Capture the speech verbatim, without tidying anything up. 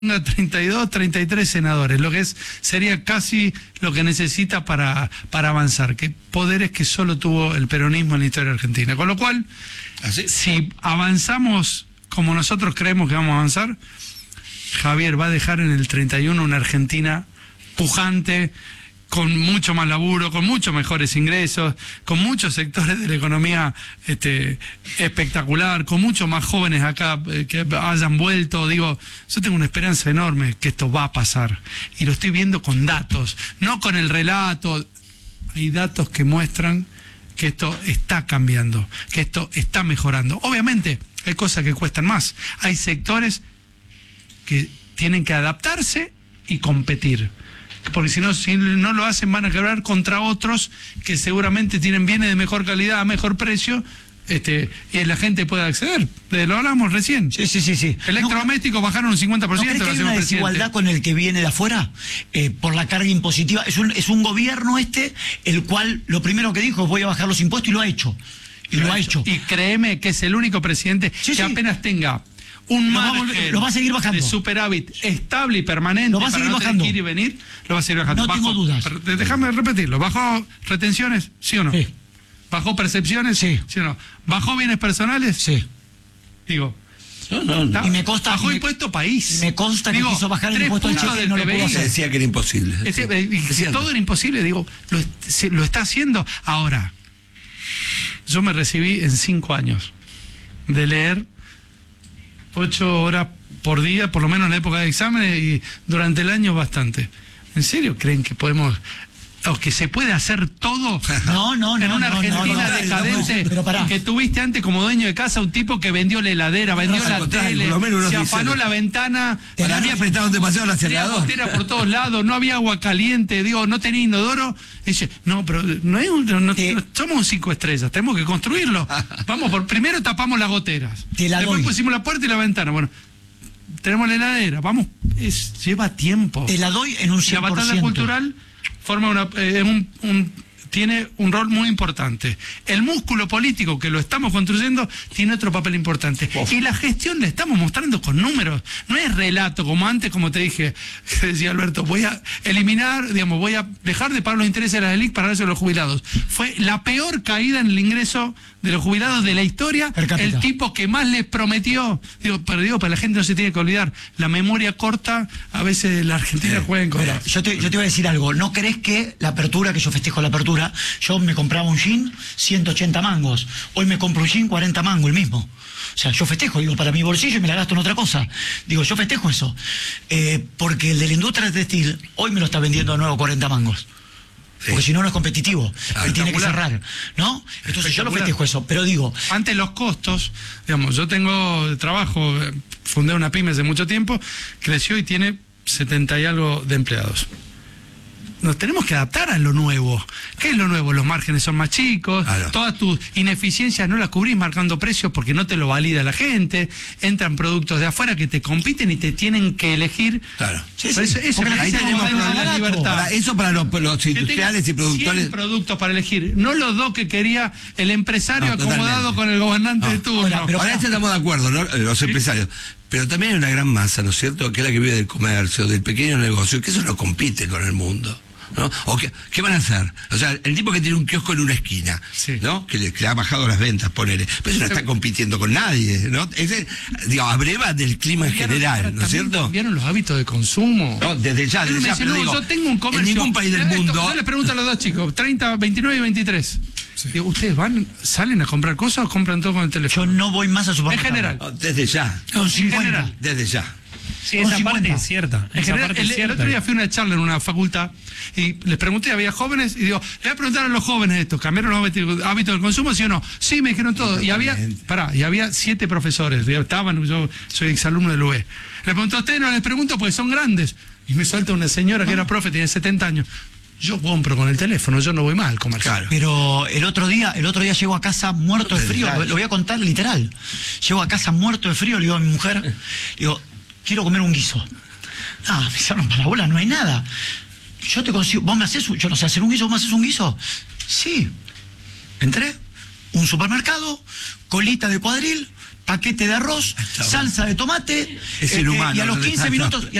treinta y dos, treinta y tres senadores, lo que es sería casi lo que necesita para, para avanzar, que poderes que solo tuvo el peronismo en la historia argentina. Con lo cual, ¿así? Si avanzamos como nosotros creemos que vamos a avanzar, Javier va a dejar en el treinta y uno una Argentina pujante, con mucho más laburo, con muchos mejores ingresos, con muchos sectores de la economía este, espectacular, con muchos más jóvenes acá eh, que hayan vuelto. Digo, yo tengo una esperanza enorme que esto va a pasar, y lo estoy viendo con datos, no con el relato. Hay datos que muestran que esto está cambiando, que esto está mejorando. Obviamente hay cosas que cuestan más, hay sectores que tienen que adaptarse y competir, porque si no, si no lo hacen van a quebrar contra otros que seguramente tienen bienes de mejor calidad a mejor precio, este, y la gente puede acceder. Lo hablamos recién. Sí, sí, sí, sí. Electrodomésticos no, bajaron un cincuenta por ciento. ¿No crees que hay una desigualdad con el que viene de afuera? Eh, por la carga impositiva. Es un, es un gobierno este, el cual lo primero que dijo es voy a bajar los impuestos, y lo ha hecho. Y lo, lo ha hecho. hecho. Y créeme que es el único presidente sí, que sí. apenas tenga un margen lo va a seguir bajando de superávit estable y permanente, lo va a seguir para no bajando. Ir y venir, lo va a seguir bajando. No Bajo, tengo dudas. Déjame repetirlo. ¿Bajó retenciones? ¿Sí o no? Sí. ¿Bajó percepciones? Sí. ¿Sí o no? ¿Bajó bienes personales? Sí. Digo, no, no, no. Y me consta, bajó me, impuesto país. Me consta que digo, quiso bajar el impuesto al cheque, no lo pudo hacer. Se decía que era imposible. Es, sí. es, es todo era imposible, digo, lo, se, lo está haciendo. Ahora, yo me recibí en cinco años de leer ocho horas por día, por lo menos en la época de exámenes, y durante el año bastante. ¿En serio creen que podemos, o que se puede hacer todo? No, no, no. En una no, Argentina no, no, decadente, no, no, que tuviste antes como dueño de casa un tipo que vendió la heladera, vendió la tele, se afanó la ventana, para mí apretaron demasiado la cerradura, tenía por todos lados, no había agua caliente, digo, no tenía inodoro. Dice, no, pero no es un, no, no, somos un cinco estrellas, tenemos que construirlo. Vamos, por primero tapamos las goteras, te la después doy. pusimos la puerta y la ventana. Bueno, tenemos la heladera, vamos, es, lleva tiempo. Te la doy en un cien por ciento. La batalla cultural forma una, eh, un, un, tiene un rol muy importante. El músculo político que lo estamos construyendo tiene otro papel importante. Uf. Y la gestión la estamos mostrando con números. No es relato, como antes, como te dije, que decía Alberto, voy a eliminar, digamos, voy a dejar de pagar los intereses de las élite para darse a los jubilados. Fue la peor caída en el ingreso de los jubilados de la historia, el tipo que más les prometió. Digo, pero digo, para la gente no se tiene que olvidar, la memoria corta, a veces la Argentina eh, juega en contra. Yo te, yo te voy a decir algo, ¿no crees que la apertura, que yo festejo la apertura, yo me compraba un jean, ciento ochenta mangos, hoy me compro un jean, cuarenta mangos, el mismo? O sea, yo festejo, digo, para mi bolsillo, y me la gasto en otra cosa. Digo, yo festejo eso. Eh, porque el de la industria textil, hoy me lo está vendiendo de nuevo cuarenta mangos. Porque sí. Si no, no es competitivo. Ah, él tiene que cerrar, ¿no? Entonces yo lo festejo eso, pero digo... Antes los costos, digamos, yo tengo trabajo, fundé una pyme hace mucho tiempo, creció y tiene setenta y algo de empleados. Nos tenemos que adaptar a lo nuevo. ¿Qué es lo nuevo? Los márgenes son más chicos, claro. Todas tus ineficiencias no las cubrís marcando precios porque no te lo valida la gente, entran productos de afuera que te compiten y te tienen que elegir. Claro. Sí, sí. Eso, eso, ahí tenemos la libertad. Para eso para los, los industriales y productores. cien productos para elegir, no los dos que quería el empresario no, acomodado con el gobernante no. de turno. Ahora, pero ahora estamos de acuerdo, ¿no? Los empresarios. Pero también hay una gran masa, ¿no es cierto?, que es la que vive del comercio, del pequeño negocio, que eso no compite con el mundo, ¿no? ¿O qué, qué van a hacer? O sea, el tipo que tiene un kiosco en una esquina, sí. ¿no? Que le, que le ha bajado las ventas, ponele. Pero eso no está compitiendo con nadie, ¿no? Ese, digo, abreva del clima en general, ¿no es cierto? ¿Cambiaron los hábitos de consumo? No, desde ya, desde ya. Dice, no, digo, yo tengo un comercio. En ningún país del esto, mundo. Yo les pregunto a los dos chicos, treinta, veintinueve y veintitrés. Sí. Digo, ¿ustedes van, salen a comprar cosas o compran todo con el teléfono? Yo no voy más a supermercado. En general. No, desde ya. No, cincuenta. En general. Desde ya. Sí, esa parte es cierta. En esa general, parte el, es cierta. el otro día fui a una charla en una facultad y les pregunté, había jóvenes, y digo, le voy a preguntar a los jóvenes esto, ¿cambiaron los hábitos del consumo, sí o no? Sí, me dijeron todo. Y había, pará, y había siete profesores, estaban, yo soy exalumno del U E. Les pregunto a ustedes, no les pregunto porque son grandes. Y me salta una señora que era profe, tiene setenta años. Yo compro con el teléfono, yo no voy mal al comercial. Claro. Pero el otro día, el otro día llego a casa muerto de frío, lo, lo voy a contar literal. Llego a casa muerto de frío, le digo a mi mujer, le digo, quiero comer un guiso. Ah, me hicieron para la bola, no hay nada. Yo te consigo, vos me haces, yo no sé hacer un guiso, vos me haces un guiso. Sí. Entré, un supermercado, colita de cuadril, paquete de arroz, salsa de tomate, Es eh, inhumano, y a los no, quince no, minutos... no.